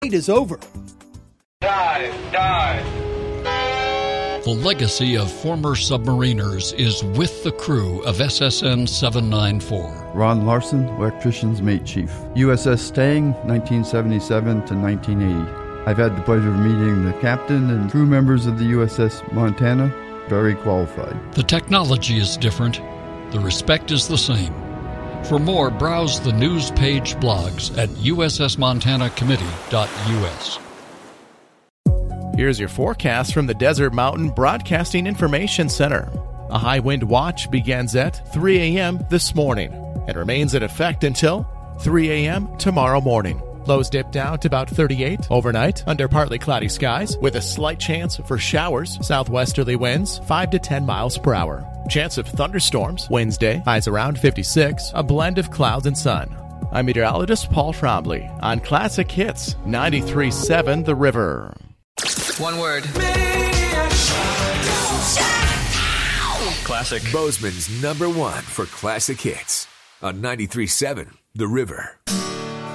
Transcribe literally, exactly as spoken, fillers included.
is over. Dive, dive. The legacy of former submariners is with the crew of S S N seven ninety-four. Ron Larson, Electrician's Mate Chief. U S S Stang, nineteen seventy-seven to nineteen eighty. I've had the pleasure of meeting the captain and crew members of the U S S Montana. Very qualified. The technology is different. The respect is the same. For more, browse the news page blogs at U S S Montana Committee dot U S. Here's your forecast from the Desert Mountain Broadcasting Information Center. A high wind watch begins at three a.m. this morning and remains in effect until three a.m. tomorrow morning. Lows dip down to about thirty-eight overnight under partly cloudy skies with a slight chance for showers. Southwesterly winds five to ten miles per hour. Chance of thunderstorms Wednesday, highs around fifty-six, a blend of clouds and sun. I'm meteorologist Paul Trombley on Classic Hits ninety-three point seven The River. One word. Classic. Bozeman's number one for classic hits on ninety-three point seven The River.